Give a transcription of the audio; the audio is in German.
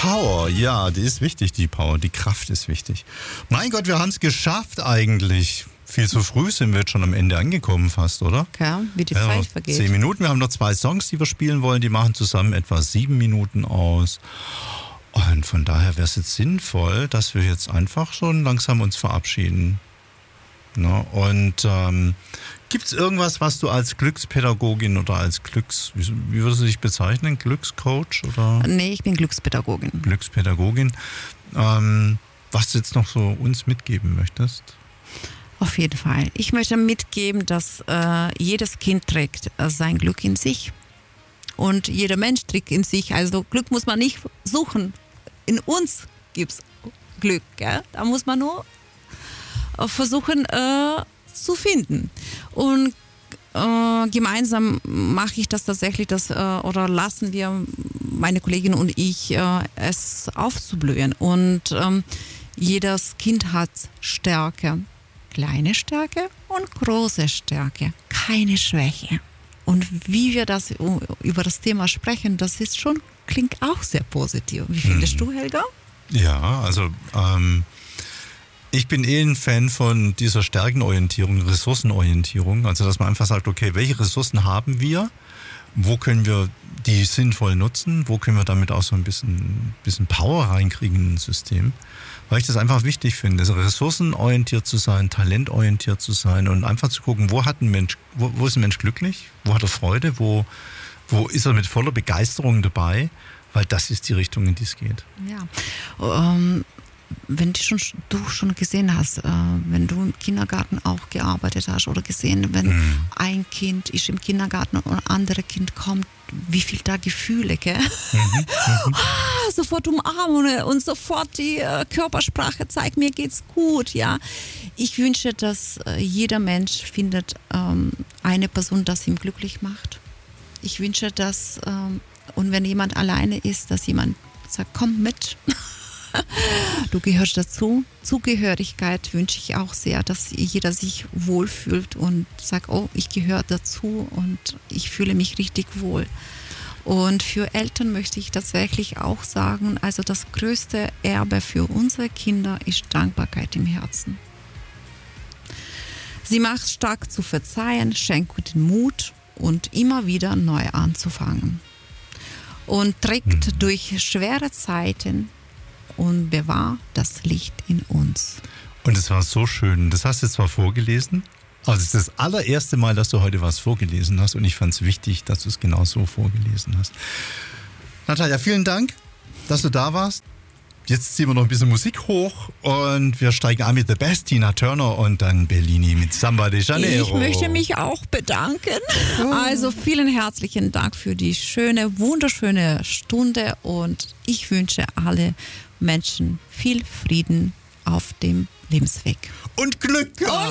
Power, ja, die ist wichtig, die Power, die Kraft ist wichtig. Mein Gott, wir haben es geschafft eigentlich. Viel zu früh sind wir jetzt schon am Ende angekommen fast, oder? Ja, wie die Zeit vergeht. 10 Minuten, wir haben noch 2 Songs, die wir spielen wollen, die machen zusammen etwa 7 Minuten aus. Und von daher wäre es jetzt sinnvoll, dass wir jetzt einfach schon langsam uns verabschieden. Na, und gibt es irgendwas, was du als Glückspädagogin oder als wie würdest du dich bezeichnen? Glückscoach? Oder? Nee, ich bin Glückspädagogin. Glückspädagogin. Was du jetzt noch so uns mitgeben möchtest? Auf jeden Fall. Ich möchte mitgeben, dass jedes Kind trägt sein Glück in sich. Und jeder Mensch trägt in sich. Also Glück muss man nicht suchen. In uns gibt es Glück. Gell? Da muss man nur versuchen zu finden. Und gemeinsam mache ich das tatsächlich, oder lassen wir, meine Kollegin und ich, es aufzublühen. Und jedes Kind hat Stärke. Kleine Stärke und große Stärke. Keine Schwäche. Und wie wir über das Thema sprechen, klingt auch sehr positiv. Wie findest du, Helga? Ja, also ich bin ein Fan von dieser Stärkenorientierung, Ressourcenorientierung. Also dass man einfach sagt, okay, welche Ressourcen haben wir? Wo können wir die sinnvoll nutzen? Wo können wir damit auch so ein bisschen Power reinkriegen in ein System? Weil ich das einfach wichtig finde, ressourcenorientiert zu sein, talentorientiert zu sein und einfach zu gucken, wo ist ein Mensch glücklich? Wo hat er Freude? Wo ist er mit voller Begeisterung dabei? Weil das ist die Richtung, in die es geht. Ja. Wenn du schon gesehen hast, wenn du im Kindergarten auch gearbeitet hast oder gesehen, wenn ein Kind ist im Kindergarten und ein anderes Kind kommt, wie viel da Gefühle, gell? Sofort umarmen und sofort die Körpersprache zeigt, mir geht's gut, ja. Ich wünsche, dass jeder Mensch findet eine Person, das ihn glücklich macht. Ich wünsche, dass, und wenn jemand alleine ist, dass jemand sagt, komm mit. Du gehörst dazu. Zugehörigkeit wünsche ich auch sehr, dass jeder sich wohlfühlt und sagt, oh, ich gehöre dazu und ich fühle mich richtig wohl. Und für Eltern möchte ich tatsächlich auch sagen, also das größte Erbe für unsere Kinder ist Dankbarkeit im Herzen. Sie macht stark zu verzeihen, schenkt den Mut und immer wieder neu anzufangen. Und trägt durch schwere Zeiten und bewahrt das Licht in uns. Und es war so schön. Das hast du zwar vorgelesen, aber es ist das allererste Mal, dass du heute was vorgelesen hast und ich fand es wichtig, dass du es genau so vorgelesen hast. Natalia, vielen Dank, dass du da warst. Jetzt ziehen wir noch ein bisschen Musik hoch und wir steigen an mit The Best, Tina Turner und dann Bellini mit Samba de Janeiro. Ich möchte mich auch bedanken. Also vielen herzlichen Dank für die wunderschöne Stunde und ich wünsche alle Menschen viel Frieden auf dem Lebensweg. Und Glück!